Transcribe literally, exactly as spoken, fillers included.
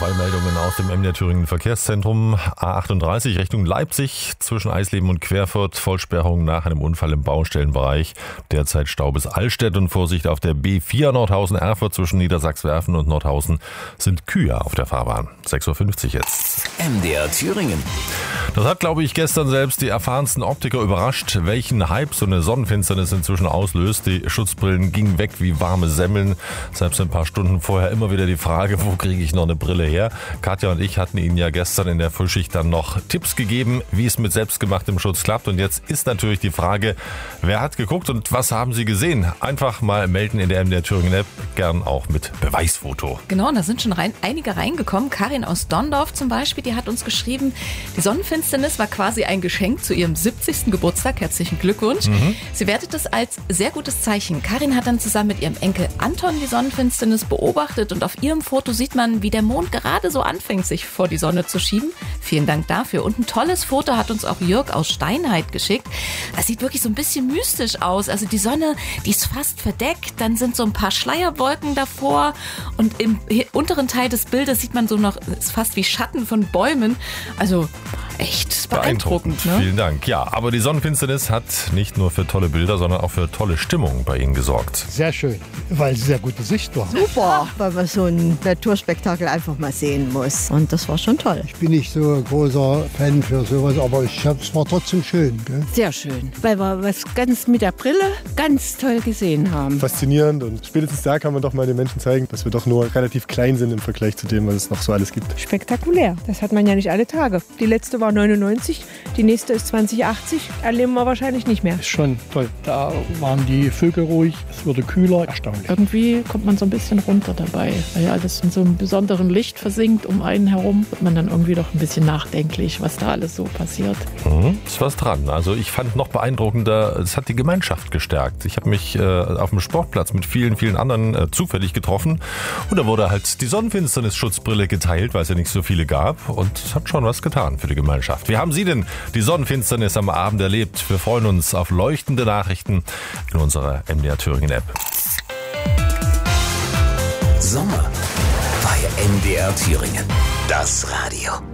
Zwei Meldungen aus dem M D R Thüringen Verkehrszentrum. A achtunddreißig Richtung Leipzig zwischen Eisleben und Querfurt. Vollsperrung nach einem Unfall im Baustellenbereich. Derzeit Stau bis Allstedt und Vorsicht auf der B vier Nordhausen-Erfurt zwischen Niedersachswerfen und Nordhausen sind Kühe auf der Fahrbahn. sechs Uhr fünfzig jetzt. M D R Thüringen. Das hat, glaube ich, gestern selbst die erfahrensten Optiker überrascht, welchen Hype so eine Sonnenfinsternis inzwischen auslöst. Die Schutzbrillen gingen weg wie warme Semmeln. Selbst ein paar Stunden vorher immer wieder die Frage, wo kriege ich noch eine Brille her? Katja und ich hatten Ihnen ja gestern in der Frühschicht dann noch Tipps gegeben, wie es mit selbstgemachtem Schutz klappt. Und jetzt ist natürlich die Frage, wer hat geguckt und was haben Sie gesehen? Einfach mal melden in der M D R Thüringen App, gern auch mit Beweisfoto. Genau, und da sind schon rein, einige reingekommen. Karin aus Donndorf zum Beispiel, die hat uns geschrieben, die Sonnenfinsternis war quasi ein Geschenk zu ihrem siebzigsten Geburtstag. Herzlichen Glückwunsch. Mhm. Sie wertet das als sehr gutes Zeichen. Karin hat dann zusammen mit ihrem Enkel Anton die Sonnenfinsternis beobachtet und auf ihrem Foto sieht man, wie der Mond gerade so anfängt, sich vor die Sonne zu schieben. Vielen Dank dafür. Und ein tolles Foto hat uns auch Jörg aus Steinheit geschickt. Das sieht wirklich so ein bisschen mystisch aus. Also die Sonne, die ist fast verdeckt. Dann sind so ein paar Schleierwolken davor. Und im unteren Teil des Bildes sieht man so noch, ist fast wie Schatten von Bäumen. Also echt beeindruckend. beeindruckend ne? Vielen Dank. Ja, aber die Sonnenfinsternis hat nicht nur für tolle Bilder, sondern auch für tolle Stimmung bei Ihnen gesorgt. Sehr schön, weil sehr gute Sicht war. Super, weil man so ein Naturspektakel einfach mal sehen muss. Und das war schon toll. Ich bin nicht so ein großer Fan für sowas, aber ich hab, es war trotzdem schön. Gell? Sehr schön, weil wir was ganz mit der Brille ganz toll gesehen haben. Faszinierend, und spätestens da kann man doch mal den Menschen zeigen, dass wir doch nur relativ klein sind im Vergleich zu dem, was es noch so alles gibt. Spektakulär, das hat man ja nicht alle Tage. Die letzte war neunundneunzig, die nächste ist zwanzig achtzig, erleben wir wahrscheinlich nicht mehr. Ist schon toll, da waren die Vögel ruhig, es wurde kühler, erstaunlich. Irgendwie kommt man so ein bisschen runter dabei, weil ja alles in so einem besonderen Licht versinkt um einen herum, wird man dann irgendwie doch ein bisschen nachdenklich, was da alles so passiert. Mhm, ist was dran. Also ich fand noch beeindruckender, es hat die Gemeinschaft gestärkt. Ich habe mich äh, auf dem Sportplatz mit vielen, vielen anderen äh, zufällig getroffen und da wurde halt die Sonnenfinsternis-Schutzbrille geteilt, weil es ja nicht so viele gab, und es hat schon was getan für die Gemeinschaft. Wie haben Sie denn die Sonnenfinsternis am Abend erlebt? Wir freuen uns auf leuchtende Nachrichten in unserer M D R Thüringen App. Sommer bei M D R Thüringen. Das Radio.